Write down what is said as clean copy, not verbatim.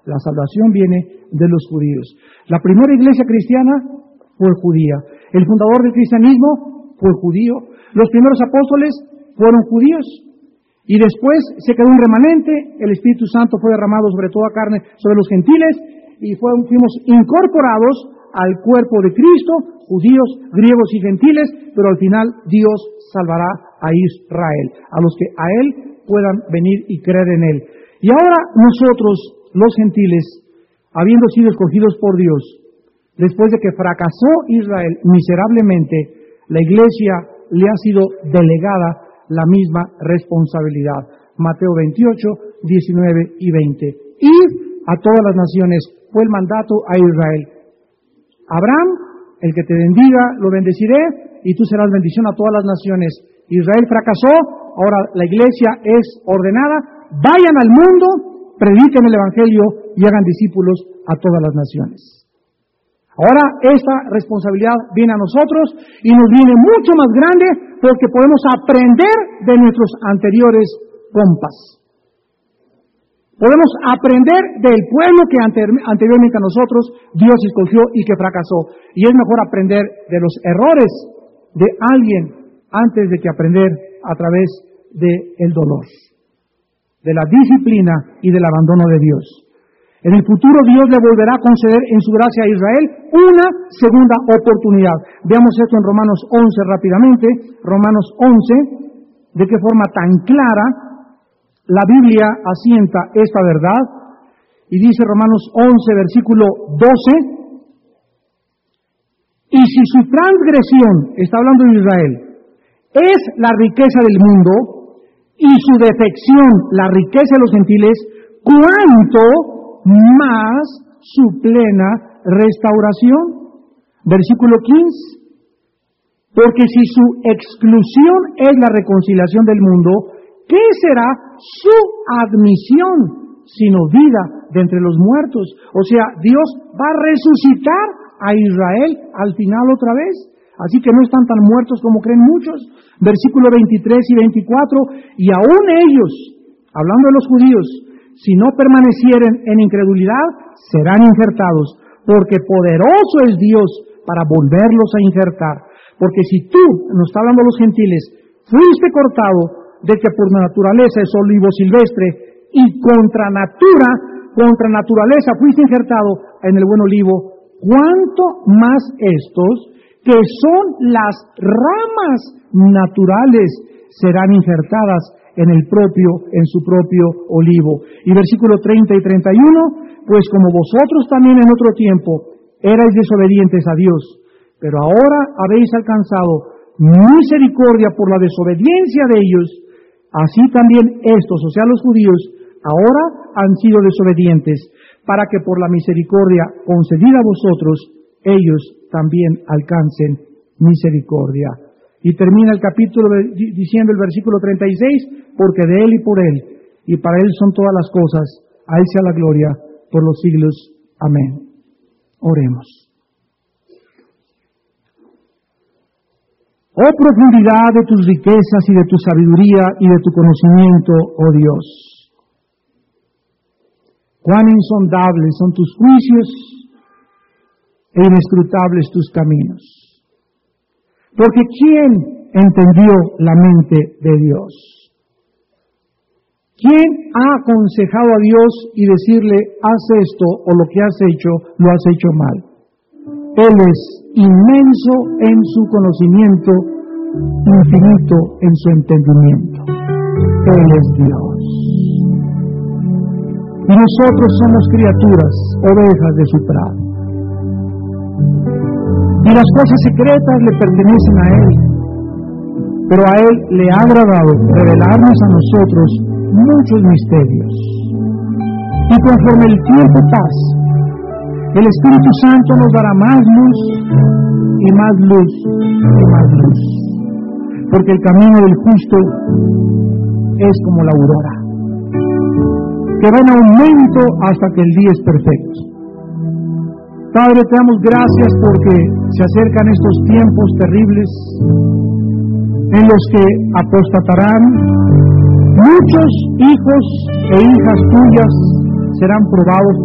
La salvación viene de los judíos. La primera iglesia cristiana fue judía. El fundador del cristianismo fue judío. Los primeros apóstoles fueron judíos. Y después se quedó un remanente. El Espíritu Santo fue derramado sobre toda carne, sobre los gentiles, y fuimos incorporados al cuerpo de Cristo, judíos, griegos y gentiles, pero al final Dios salvará a Israel, a los que a Él puedan venir y creer en Él. Y ahora nosotros, los gentiles, habiendo sido escogidos por Dios, después de que fracasó Israel miserablemente, la iglesia le ha sido delegada la misma responsabilidad. Mateo 28, 19 y 20. Ir a todas las naciones fue el mandato a Israel. Abraham, el que te bendiga, lo bendeciré, y tú serás bendición a todas las naciones. Israel fracasó, ahora la iglesia es ordenada. Vayan al mundo, prediquen el Evangelio y hagan discípulos a todas las naciones. Ahora esta responsabilidad viene a nosotros y nos viene mucho más grande porque podemos aprender de nuestros anteriores compas. Podemos aprender del pueblo que anteriormente a nosotros Dios escogió y que fracasó. Y es mejor aprender de los errores de alguien antes de que aprender a través del dolor, de la disciplina y del abandono de Dios. En el futuro Dios le volverá a conceder en su gracia a Israel una segunda oportunidad. Veamos esto en Romanos 11 rápidamente. Romanos 11, de qué forma tan clara la Biblia asienta esta verdad. Y dice Romanos 11, versículo 12. Y si su transgresión, está hablando de Israel, es la riqueza del mundo, y su defección la riqueza de los gentiles, ¿cuánto más su plena restauración? Versículo 15. Porque si su exclusión es la reconciliación del mundo, ¿qué será su admisión sino vida de entre los muertos? O sea, Dios va a resucitar a Israel al final otra vez. Así que no están tan muertos como creen muchos. Versículo 23 y 24. Y aún ellos, hablando de los judíos, si no permanecieren en incredulidad, serán injertados, porque poderoso es Dios para volverlos a injertar. Porque si tú, nos está hablando los gentiles, fuiste cortado de que por naturaleza es olivo silvestre, y contra naturaleza fuiste injertado en el buen olivo, ¿cuánto más estos, que son las ramas naturales, serán injertadas en su propio olivo? Y versículo 30 y 31, pues como vosotros también en otro tiempo erais desobedientes a Dios, pero ahora habéis alcanzado misericordia por la desobediencia de ellos, así también estos, o sea los judíos, ahora han sido desobedientes, para que por la misericordia concedida a vosotros, ellos también alcancen misericordia. Y termina el capítulo diciendo el versículo 36, porque de Él y por Él, y para Él son todas las cosas, a Él sea la gloria por los siglos. Amén. Oremos. Oh profundidad de tus riquezas y de tu sabiduría y de tu conocimiento, oh Dios. Cuán insondables son tus juicios e inescrutables tus caminos. Porque ¿quién entendió la mente de Dios? ¿Quién ha aconsejado a Dios y decirle, haz esto o lo que has hecho, lo has hecho mal? Él es inmenso en su conocimiento, infinito en su entendimiento. Él es Dios. Y nosotros somos criaturas, ovejas de su prado. Y las cosas secretas le pertenecen a Él, pero a Él le ha agradado revelarnos a nosotros muchos misterios. Y conforme el tiempo pase, el Espíritu Santo nos dará más luz y más luz y más luz. Porque el camino del justo es como la aurora, que va en aumento hasta que el día es perfecto. Padre, te damos gracias porque se acercan estos tiempos terribles en los que apostatarán muchos hijos e hijas tuyas, serán probados